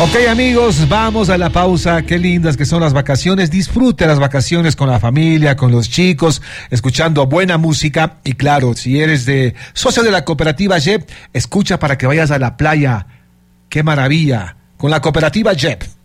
Ok, amigos, vamos a la pausa. Qué lindas que son las vacaciones. Disfrute las vacaciones con la familia, con los chicos, escuchando buena música. Y claro, si eres socio de la cooperativa JEP, escucha para que vayas a la playa. ¡Qué maravilla! Con la cooperativa JEP.